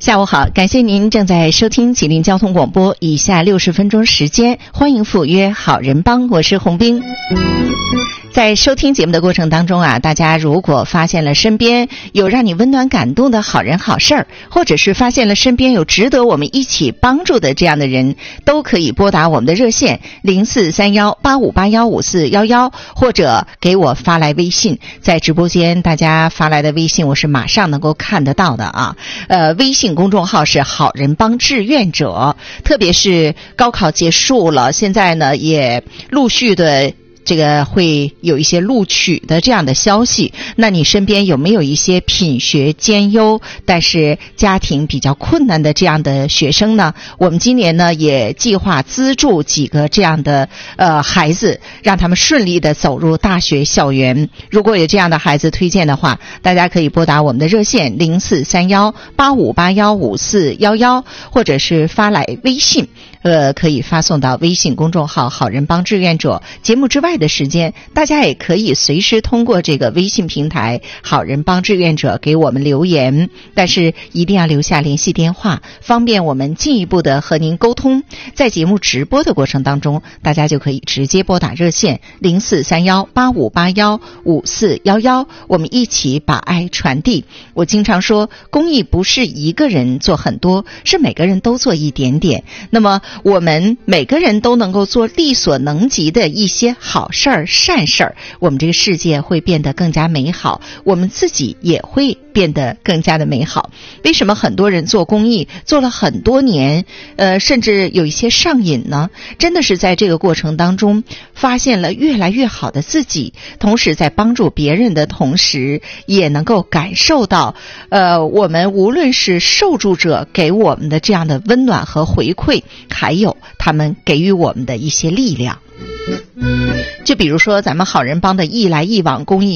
下午好，感谢您正在收听吉林交通广播，以下60分钟时间，欢迎赴约好人帮，我是洪斌。在收听节目的过程当中啊，大家如果发现了身边有让你温暖感动的好人好事儿，或者是发现了身边有值得我们一起帮助的这样的人，都可以拨打我们的热线043185815411，或者给我发来微信。在直播间大家发来的微信我是马上能够看得到的啊。微信公众号是好人帮志愿者，特别是高考结束了，现在呢也陆续的这个会有一些录取的这样的消息，那你身边有没有一些品学兼优但是家庭比较困难的这样的学生呢？我们今年呢也计划资助几个这样的孩子，让他们顺利的走入大学校园。如果有这样的孩子推荐的话，大家可以拨打我们的热线043185815411，或者是发来微信，可以发送到微信公众号好人帮志愿者。节目之外的时间，大家也可以随时通过这个微信平台好人帮志愿者给我们留言，但是一定要留下联系电话，方便我们进一步的和您沟通。在节目直播的过程当中，大家就可以直接拨打热线043185815411，我们一起把爱传递。我经常说，公益不是一个人做很多，是每个人都做一点点。那么我们每个人都能够做力所能及的一些好事儿、善事儿，我们这个世界会变得更加美好，我们自己也会变得更加的美好。为什么很多人做公益做了很多年，甚至有一些上瘾呢？真的是在这个过程当中发现了越来越好的自己，同时在帮助别人的同时，也能够感受到我们无论是受助者给我们的这样的温暖和回馈，还有他们给予我们的一些力量。就比如说咱们好人帮的一来一往公益